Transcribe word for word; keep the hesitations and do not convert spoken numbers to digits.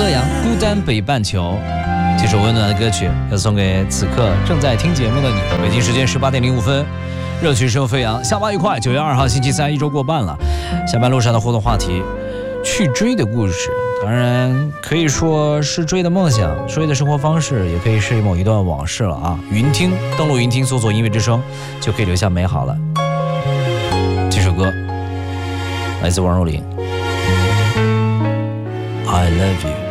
乐阳孤单北半球。这首温暖的歌曲要送给此刻正在听节目的你。北京时间十八点零五分，热曲声飞扬，下班愉快。九月二号星期三，一周过半了。下班路上的互动话题，去追的故事，当然可以说是追的梦想，追的生活方式，也可以是某一段往事了啊。云听，登录云听，搜索音乐之声，就可以留下美好了。这首歌来自王若琳， I love you。